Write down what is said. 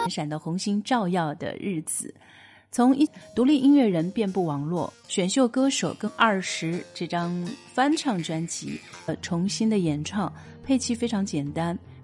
闪的红星照耀的日子。从独立音乐人遍布网络，选秀歌手跟20这张翻唱专辑重新的演唱，配器非常简单，